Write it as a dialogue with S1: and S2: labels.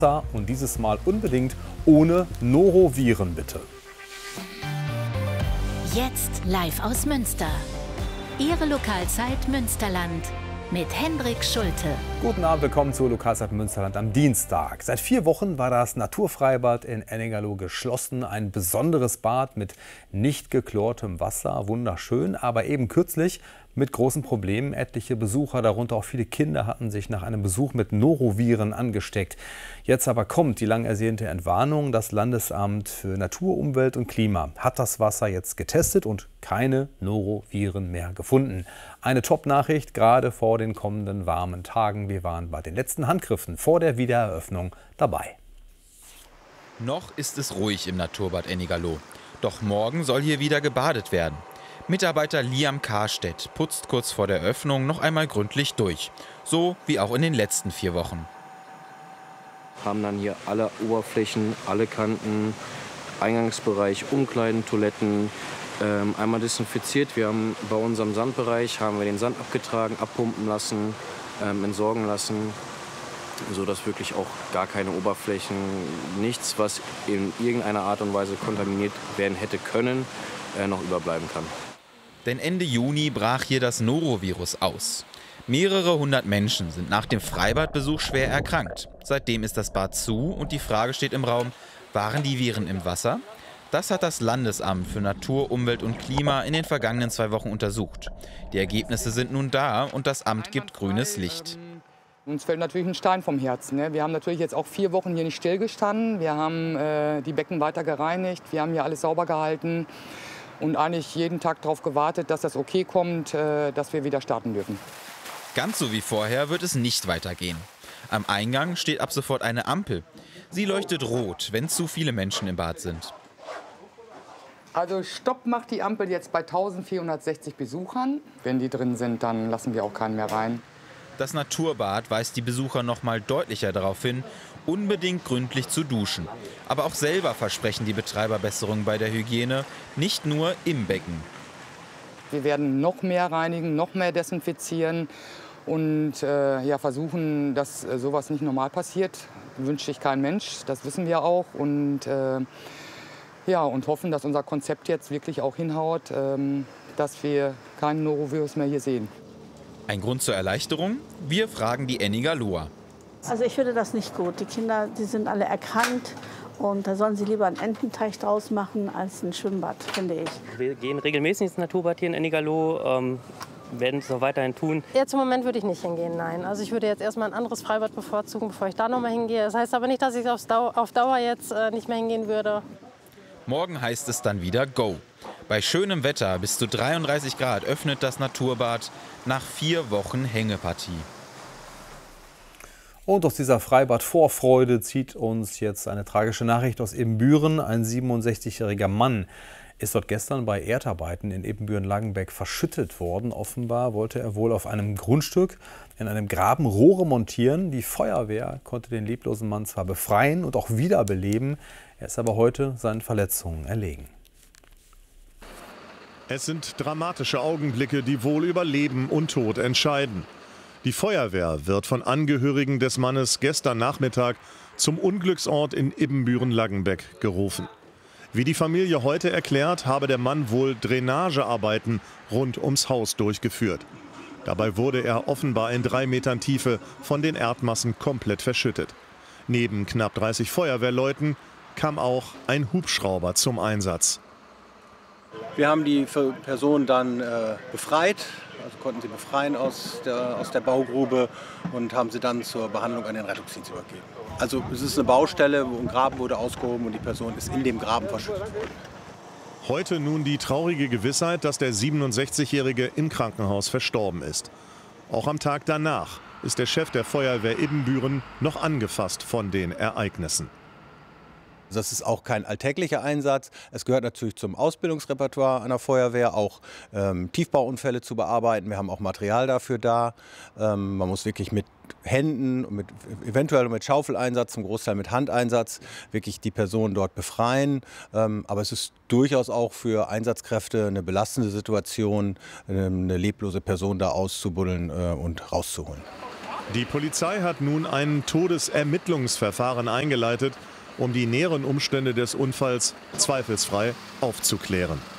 S1: Und dieses Mal unbedingt ohne Noroviren, bitte.
S2: Jetzt live aus Münster. Ihre Lokalzeit Münsterland mit Hendrik Schulte.
S1: Guten Abend, willkommen zur Lokalzeit Münsterland am Dienstag. Seit 4 Wochen war das Naturfreibad in Ennigerloh geschlossen. Ein besonderes Bad mit nicht geklortem Wasser, wunderschön, aber eben kürzlich mit großen Problemen. Etliche Besucher, darunter auch viele Kinder, hatten sich nach einem Besuch mit Noroviren angesteckt. Jetzt aber kommt die lang ersehnte Entwarnung. Das Landesamt für Natur, Umwelt und Klima hat das Wasser jetzt getestet und keine Noroviren mehr gefunden. Eine Top-Nachricht, gerade vor den kommenden warmen Tagen. Wir waren bei den letzten Handgriffen vor der Wiedereröffnung dabei.
S3: Noch ist es ruhig im Naturbad Ennigerloh. Doch morgen soll hier wieder gebadet werden. Mitarbeiter Liam Karstedt putzt kurz vor der Öffnung noch einmal gründlich durch. So wie auch in den letzten 4 Wochen.
S4: Haben dann hier alle Oberflächen, alle Kanten, Eingangsbereich, Umkleiden, Toiletten einmal desinfiziert. Wir haben bei unserem Sandbereich den Sand abgetragen, abpumpen lassen, entsorgen lassen, sodass wirklich auch gar keine Oberflächen, nichts, was in irgendeiner Art und Weise kontaminiert werden hätte können, noch überbleiben kann.
S3: Denn Ende Juni brach hier das Norovirus aus. Mehrere hundert Menschen sind nach dem Freibadbesuch schwer erkrankt. Seitdem ist das Bad zu und die Frage steht im Raum, waren die Viren im Wasser? Das hat das Landesamt für Natur, Umwelt und Klima in den vergangenen 2 Wochen untersucht. Die Ergebnisse sind nun da und das Amt gibt grünes Licht.
S5: Uns fällt natürlich ein Stein vom Herzen. Ne? Wir haben natürlich jetzt auch 4 Wochen hier nicht stillgestanden. Wir haben die Becken weiter gereinigt, wir haben hier alles sauber gehalten und eigentlich jeden Tag darauf gewartet, dass das okay kommt, dass wir wieder starten dürfen.
S3: Ganz so wie vorher wird es nicht weitergehen. Am Eingang steht ab sofort eine Ampel. Sie leuchtet rot, wenn zu viele Menschen im Bad sind.
S5: Also Stopp macht die Ampel jetzt bei 1460 Besuchern. Wenn die drin sind, dann lassen wir auch keinen mehr rein.
S3: Das Naturbad weist die Besucher noch mal deutlicher darauf hin, unbedingt gründlich zu duschen. Aber auch selber versprechen die Betreiber Besserungen bei der Hygiene, nicht nur im Becken.
S5: Wir werden noch mehr reinigen, noch mehr desinfizieren und versuchen, dass sowas nicht normal passiert. Wünscht sich kein Mensch, das wissen wir auch. Und hoffen, dass unser Konzept jetzt wirklich auch hinhaut, dass wir keinen Norovirus mehr hier sehen.
S3: Ein Grund zur Erleichterung? Wir fragen die Ennigerloher.
S6: Also ich finde das nicht gut. Die Kinder, die sind alle erkrankt und da sollen sie lieber einen Ententeich draus machen als ein Schwimmbad, finde ich.
S7: Wir gehen regelmäßig ins Naturbad hier in Ennigerloh, werden es auch weiterhin tun.
S8: Jetzt im Moment würde ich nicht hingehen, nein. Also ich würde jetzt erstmal ein anderes Freibad bevorzugen, bevor ich da noch mal hingehe. Das heißt aber nicht, dass ich auf Dauer jetzt nicht mehr hingehen würde.
S3: Morgen heißt es dann wieder Go. Bei schönem Wetter bis zu 33 Grad öffnet das Naturbad nach 4 Wochen Hängepartie.
S1: Und aus dieser Freibad-Vorfreude zieht uns jetzt eine tragische Nachricht aus Ibbenbüren. Ein 67-jähriger Mann ist dort gestern bei Erdarbeiten in Ibbenbüren-Langenbeck verschüttet worden. Offenbar wollte er wohl auf einem Grundstück in einem Graben Rohre montieren. Die Feuerwehr konnte den leblosen Mann zwar befreien und auch wiederbeleben. Er ist aber heute seinen Verletzungen erlegen.
S9: Es sind dramatische Augenblicke, die wohl über Leben und Tod entscheiden. Die Feuerwehr wird von Angehörigen des Mannes gestern Nachmittag zum Unglücksort in Ibbenbüren-Langenbeck gerufen. Wie die Familie heute erklärt, habe der Mann wohl Drainagearbeiten rund ums Haus durchgeführt. Dabei wurde er offenbar in 3 Metern Tiefe von den Erdmassen komplett verschüttet. Neben knapp 30 Feuerwehrleuten kam auch ein Hubschrauber zum Einsatz.
S10: Wir haben die Person dann befreit, also konnten sie befreien aus der Baugrube und haben sie dann zur Behandlung an den Rettungsdienst übergeben. Also es ist eine Baustelle, wo ein Graben wurde ausgehoben und die Person ist in dem Graben verschüttet worden.
S9: Heute nun die traurige Gewissheit, dass der 67-Jährige im Krankenhaus verstorben ist. Auch am Tag danach ist der Chef der Feuerwehr Ibbenbüren noch angefasst von den Ereignissen.
S11: Das ist auch kein alltäglicher Einsatz. Es gehört natürlich zum Ausbildungsrepertoire einer Feuerwehr, auch Tiefbauunfälle zu bearbeiten. Wir haben auch Material dafür da. Man muss wirklich mit Händen, eventuell mit Schaufeleinsatz, zum Großteil mit Handeinsatz, wirklich die Person dort befreien. Aber es ist durchaus auch für Einsatzkräfte eine belastende Situation, eine leblose Person da auszubuddeln und rauszuholen.
S9: Die Polizei hat nun ein Todesermittlungsverfahren eingeleitet, um die näheren Umstände des Unfalls zweifelsfrei aufzuklären.